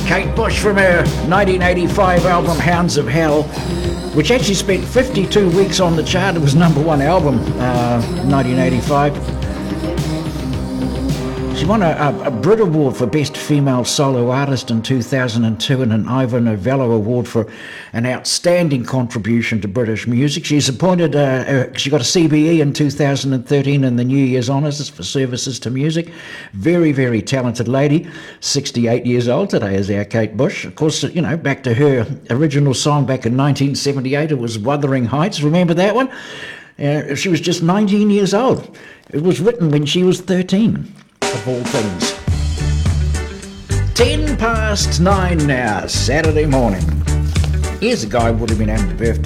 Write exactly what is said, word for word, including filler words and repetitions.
Kate Bush from her nineteen eighty-five album Hounds of Hell, which actually spent fifty-two weeks on the chart. It was number one album, uh, nineteen eighty-five. She won a, a, a Brit Award for Best Female Solo Artist in two thousand two and an Ivor Novello Award for an outstanding contribution to British music. She's appointed, uh, uh, she got a C B E in two thousand thirteen in the New Year's Honours for services to music. Very, very talented lady. sixty-eight years old today is our Kate Bush. Of course, you know, back to her original song back in nineteen seventy-eight, it was Wuthering Heights. Remember that one? Uh, she was just nineteen years old. It was written when she was thirteen. Of all things. Ten past nine now, Saturday morning. Here's a guy who would have been having a birthday